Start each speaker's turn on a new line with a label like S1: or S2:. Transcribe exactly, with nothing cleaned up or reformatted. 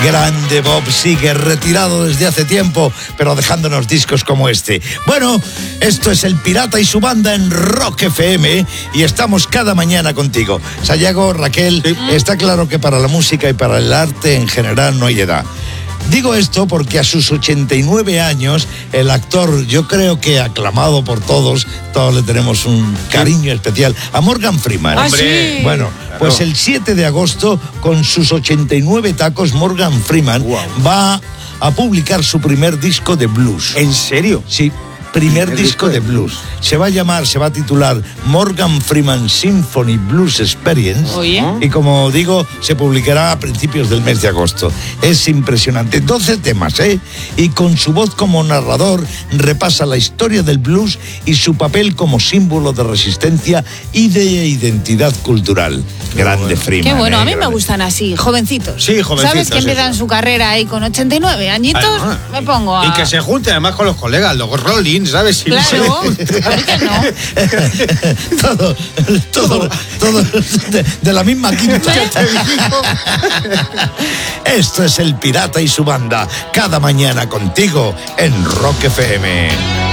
S1: Grande Bob sigue retirado desde hace tiempo, pero dejándonos discos como este. Bueno, esto es El Pirata y su banda en Rock F M y estamos cada mañana contigo. Sayago, Raquel, sí. Está claro que para la música y para el arte en general no hay edad. Digo esto porque a sus ochenta y nueve años, el actor, yo creo que aclamado por todos, todos le tenemos un cariño especial, a Morgan Freeman.
S2: Ah, sí.
S1: Bueno, pues el siete de agosto, con sus ochenta y nueve tacos, Morgan Freeman wow. va a publicar su primer disco de blues.
S3: ¿En serio?
S1: Sí. Primer disco, disco de blues. Se va a llamar, se va a titular Morgan Freeman Symphony Blues Experience.
S2: Oye.
S1: Y como digo, se publicará a principios del mes de agosto. Es impresionante. doce temas, ¿eh? Y con su voz como narrador repasa la historia del blues y su papel como símbolo de resistencia y de identidad cultural. Qué Grande
S2: bueno.
S1: Freeman.
S2: Qué bueno,
S1: ¿eh?
S2: a mí
S1: Grande.
S2: me gustan así, jovencitos.
S3: Sí, jovencitos.
S2: ¿Sabes que empiezan eso. su carrera ahí con ochenta y nueve añitos? Ah, me pongo a...
S3: Y que se junte además con los colegas, los Rollins, ¿sabes? Si
S2: claro, ¿por qué no?
S1: todo, todo, todo de, de la misma quinta. Esto es El Pirata y su banda, cada mañana contigo en Rock F M.